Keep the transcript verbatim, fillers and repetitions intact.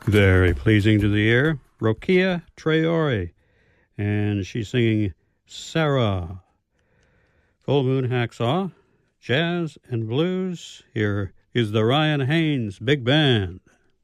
Very pleasing to the ear. Rokia Traore, and she's singing Sarah. Full Moon Hacksaw, jazz and blues. Here is the Ryan Haynes Big Band.